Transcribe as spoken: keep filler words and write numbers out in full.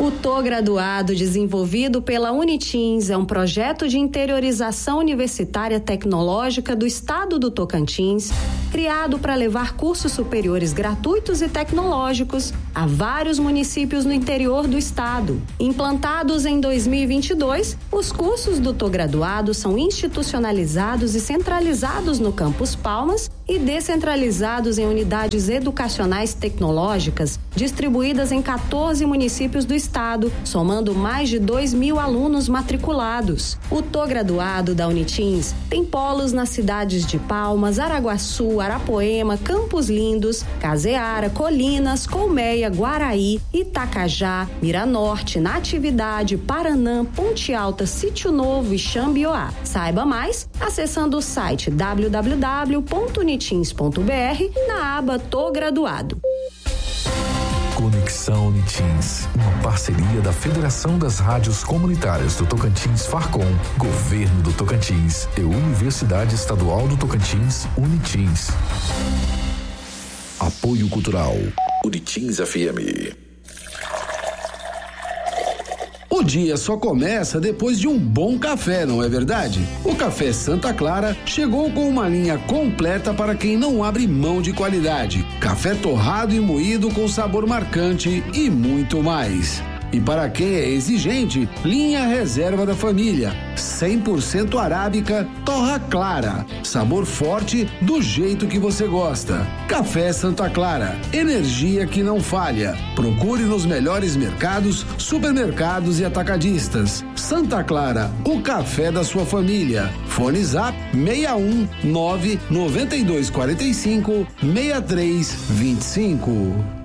O Tô Graduado, desenvolvido pela Unitins, é um projeto de interiorização universitária tecnológica do estado do Tocantins, criado para levar cursos superiores gratuitos e tecnológicos a vários municípios no interior do estado. Implantados em dois mil e vinte e dois, os cursos do Tô Graduado são institucionalizados e centralizados no Campus Palmas e descentralizados em unidades educacionais tecnológicas distribuídas em quatorze municípios do estado, somando mais de dois mil alunos matriculados. O Tô Graduado da Unitins tem polos nas cidades de Palmas, Araguaçu, Arapoema, Campos Lindos, Caseara, Colinas, Colmeia, Guaraí, Itacajá, Miranorte, Natividade, Paranã, Ponte Alta, Sítio Novo e Xambioá. Saiba mais acessando o site w w w ponto unitins ponto b r na aba Tô Graduado. Conexão Unitins, uma parceria da Federação das Rádios Comunitárias do Tocantins Farcom, Governo do Tocantins e Universidade Estadual do Tocantins, Unitins. Apoio Cultural, Unitins F M. O dia só começa depois de um bom café, não é verdade? O Café Santa Clara chegou com uma linha completa para quem não abre mão de qualidade. Café torrado e moído com sabor marcante e muito mais. E para quem é exigente, linha Reserva da Família, cem por cento arábica, torra clara, sabor forte do jeito que você gosta. Café Santa Clara, energia que não falha. Procure nos melhores mercados, supermercados e atacadistas. Santa Clara, o café da sua família. Fone Zap seis um nove nove dois quatro cinco seis três dois cinco.